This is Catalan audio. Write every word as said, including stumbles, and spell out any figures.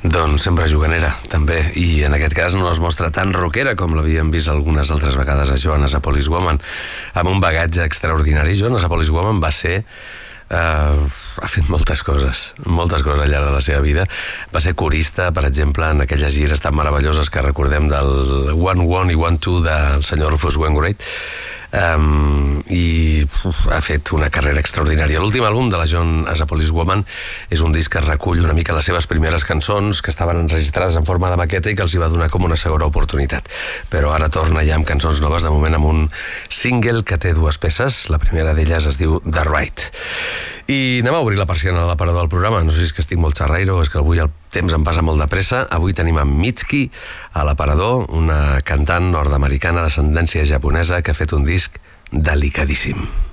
Doncs sempre juganera, també, i en aquest cas no es mostra tan rockera com l'havíem vist algunes altres vegades a Joannes a Police Woman, amb un bagatge extraordinari. Joannes a Police Woman va ser... Uh, ha fet moltes coses, moltes coses al llarg de la seva vida. Va ser corista, per exemple, en aquelles gires tan meravelloses que recordem del One One i One Two del senyor Rufus Wainwright. Um, i uf, ha fet una carrera extraordinària. L'últim àlbum de la Joan as a Police Woman és un disc que recull una mica les seves primeres cançons que estaven enregistrades en forma de maqueta i que els hi va donar com una segona oportunitat, però ara torna ja amb cançons noves, de moment amb un single que té dues peces. La primera d'elles es diu The Right. I anem a obrir la persiana a l'aparador del programa. No sé si és que estic molt xerraire o és que avui el temps em passa molt de pressa. Avui tenim en Mitski a l'aparador, una cantant nord-americana d'ascendència japonesa que ha fet un disc delicadíssim.